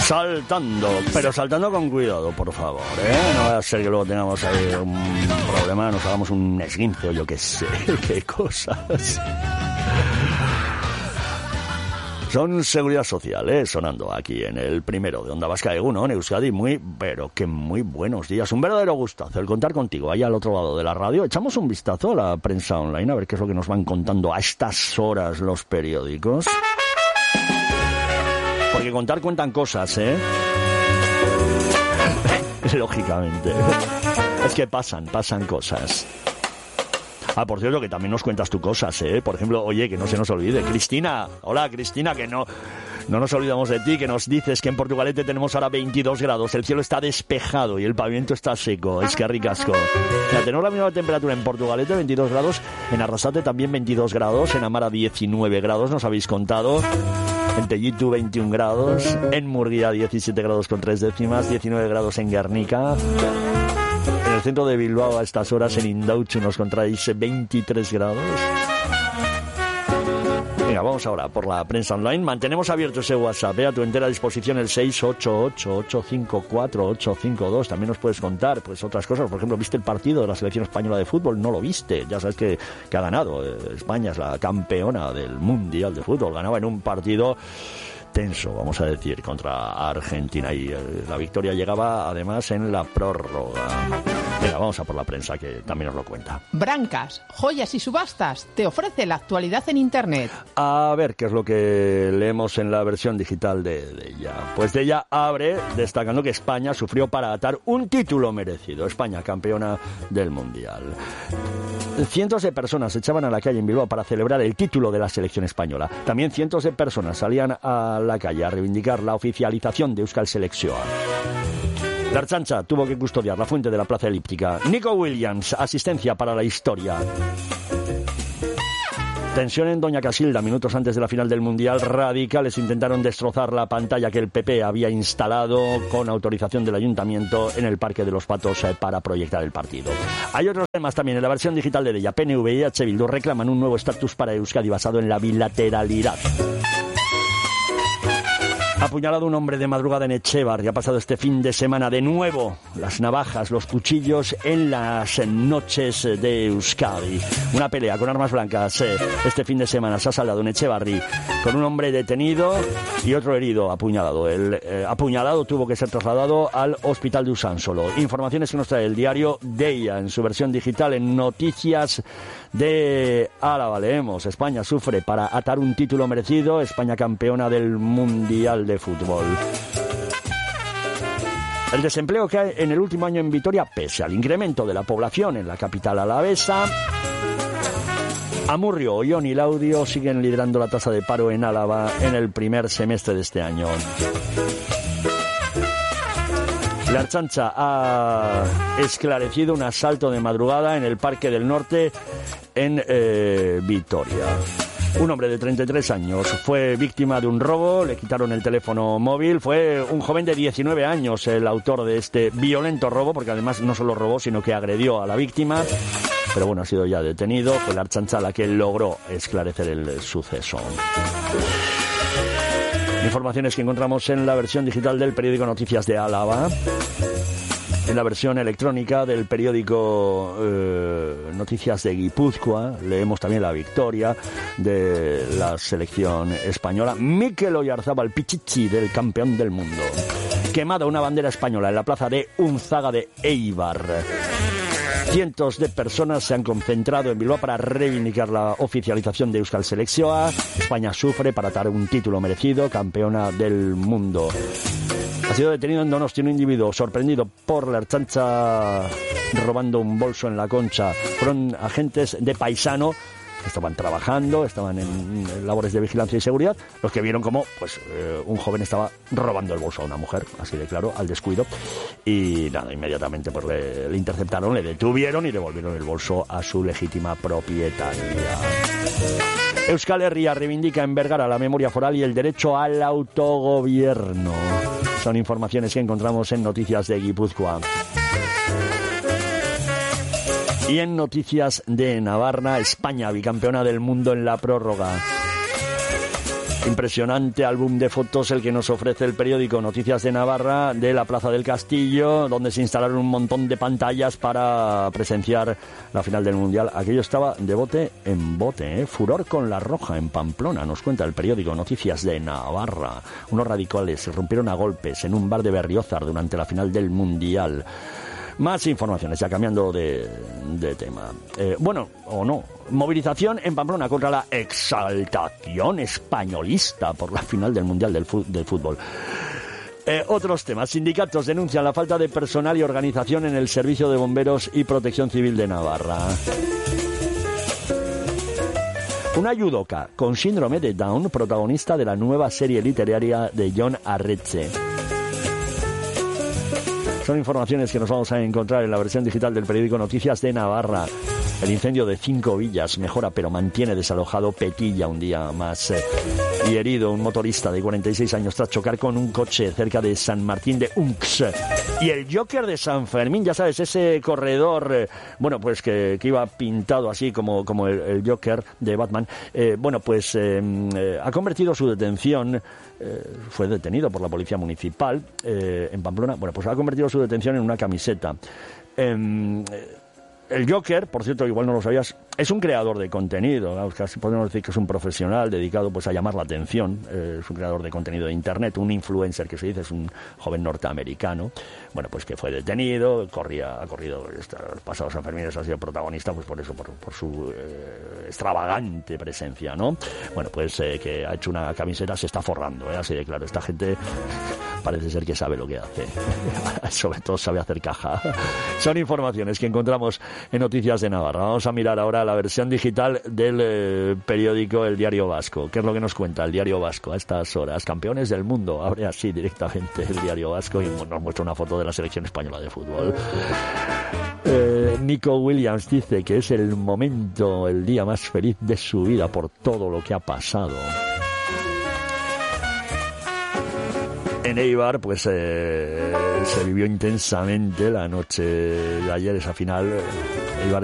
saltando, pero saltando con cuidado, por favor, no va a ser que luego tengamos ahí un problema, nos hagamos un esguince o yo qué sé, qué cosas. Son Seguridad Social, sonando aquí en el primero de Onda Vasca de Egunon, Euskadi. Pero que muy buenos días. Un verdadero gustazo el contar contigo allá al otro lado de la radio. Echamos un vistazo a la prensa online a ver qué es lo que nos van contando a estas horas los periódicos. Porque cuentan cosas, lógicamente. Es que pasan cosas. Por cierto, que también nos cuentas tú cosas, Por ejemplo, oye, que no se nos olvide. Cristina, hola Cristina, que no nos olvidamos de ti, que nos dices que en Portugalete tenemos ahora 22 grados, el cielo está despejado y el pavimento está seco. Es que ricasco. O sea, tenemos la misma temperatura en Portugalete, 22 grados, en Arrasate también 22 grados, en Amara 19 grados, nos habéis contado. En Tellitu 21 grados, en Murguía 17 grados con 3 décimas, 19 grados en Guernica. En el centro de Bilbao a estas horas, en Indautxu, nos encontráis 23 grados. Venga, vamos ahora por la prensa online. Mantenemos abierto ese WhatsApp, a tu entera disposición el 688-854-852. También nos puedes contar pues otras cosas. Por ejemplo, ¿viste el partido de la selección española de fútbol? No lo viste. Ya sabes que ha ganado. España es la campeona del Mundial de Fútbol. Ganaba en un partido tenso, vamos a decir, contra Argentina, y la victoria llegaba además en la prórroga. Venga, vamos a por la prensa, que también nos lo cuenta. Brancas, Joyas y Subastas te ofrece la actualidad en Internet. A ver qué es lo que leemos en la versión digital de ella. Pues de ella abre destacando que España sufrió para atar un título merecido. España, campeona del Mundial. Cientos de personas se echaban a la calle en Bilbao para celebrar el título de la selección española. También cientos de personas salían a la calle a reivindicar la oficialización de Euskal Selekzioa. La Ertzaintza tuvo que custodiar la fuente de la Plaza Elíptica. Nico Williams, asistencia para la historia. Tensión en Doña Casilda, minutos antes de la final del Mundial. Radicales intentaron destrozar la pantalla que el PP había instalado con autorización del Ayuntamiento en el Parque de los Patos para proyectar el partido. Hay otros temas también en la versión digital de ella. PNV y H. Bildu reclaman un nuevo estatus para Euskadi basado en la bilateralidad. Apuñalado un hombre de madrugada en Etxebarri. Ha pasado este fin de semana de nuevo las navajas, los cuchillos en las noches de Euskadi. Una pelea con armas blancas este fin de semana se ha saldado en Etxebarri con un hombre detenido y otro herido, apuñalado. El apuñalado tuvo que ser trasladado al hospital de Usánsolo. Informaciones que nos trae el diario Deia en su versión digital en Noticias de Álava. Leemos: España sufre para atar un título merecido. España campeona del Mundial de Fútbol. El desempleo cae en el último año en Vitoria pese al incremento de la población en la capital alavesa. Amurrio, Ollón y Laudio siguen liderando la tasa de paro en Álava en el primer semestre de este año. La Ertzaintza ha esclarecido un asalto de madrugada en el Parque del Norte en Vitoria. Un hombre de 33 años fue víctima de un robo, le quitaron el teléfono móvil. Fue un joven de 19 años el autor de este violento robo, porque además no solo robó, sino que agredió a la víctima. Pero bueno, ha sido ya detenido. Fue la Ertzaintza la que logró esclarecer el suceso. Informaciones que encontramos en la versión digital del periódico Noticias de Álava. En la versión electrónica del periódico Noticias de Guipúzcoa leemos también la victoria de la selección española. Mikel Oyarzábal Pichichi, del campeón del mundo. Quemada una bandera española en la plaza de Unzaga de Eibar. Cientos de personas se han concentrado en Bilbao para reivindicar la oficialización de Euskal Selekzioa. España sufre para atar un título merecido, campeona del mundo. Ha sido detenido en Donosti un individuo sorprendido por la Ertzaintza robando un bolso en la Concha. Fueron agentes de Paisano que estaban trabajando, estaban en labores de vigilancia y seguridad, los que vieron como un joven estaba robando el bolso a una mujer, así de claro, al descuido. Y nada, inmediatamente pues le interceptaron, le detuvieron y devolvieron el bolso a su legítima propietaria. Euskal Herria reivindica en Vergara la memoria foral y el derecho al autogobierno. Son informaciones que encontramos en Noticias de Guipúzcoa. Y en Noticias de Navarra, España, bicampeona del mundo en la prórroga. Impresionante álbum de fotos el que nos ofrece el periódico Noticias de Navarra de la Plaza del Castillo, donde se instalaron un montón de pantallas para presenciar la final del Mundial. Aquello estaba de bote en bote, ¿eh? Furor con la roja en Pamplona, nos cuenta el periódico Noticias de Navarra. Unos radicales se rompieron a golpes en un bar de Berriozar durante la final del Mundial. Más informaciones, ya cambiando de tema. Bueno, o no. Movilización en Pamplona contra la exaltación españolista por la final del Mundial del Fútbol. Otros temas. Sindicatos denuncian la falta de personal y organización en el Servicio de Bomberos y Protección Civil de Navarra. Una judoka con síndrome de Down, protagonista de la nueva serie literaria de Jon Arretxe. Son informaciones que nos vamos a encontrar en la versión digital del periódico Noticias de Navarra. El incendio de 5 villas mejora, pero mantiene desalojado Petilla un día más. Y herido un motorista de 46 años tras chocar con un coche cerca de San Martín de Unx. Y el Joker de San Fermín, ya sabes, ese corredor, bueno, pues que iba pintado así como el Joker de Batman, bueno, pues ha convertido su detención, fue detenido por la policía municipal en Pamplona, bueno, pues ha convertido su detención en una camiseta. El Joker, por cierto, igual no lo sabías, es un creador de contenido, casi podemos decir que es un profesional dedicado pues a llamar la atención, es un creador de contenido de internet, un influencer que se dice, es un joven norteamericano, bueno, pues que fue detenido, ha corrido estos pasados Sanfermines, ha sido protagonista pues por eso, por su extravagante presencia, ¿no? Bueno, pues que ha hecho una camiseta, se está forrando, así de claro, esta gente parece ser que sabe lo que hace, sobre todo sabe hacer caja. Son informaciones que encontramos en Noticias de Navarra. Vamos a mirar ahora la versión digital del periódico El Diario Vasco. ¿Qué es lo que nos cuenta el Diario Vasco a estas horas? Campeones del mundo, abre así directamente el Diario Vasco y nos muestra una foto de la selección española de fútbol. Nico Williams dice que es el momento, el día más feliz de su vida por todo lo que ha pasado. En Eibar, pues se vivió intensamente la noche de ayer, esa final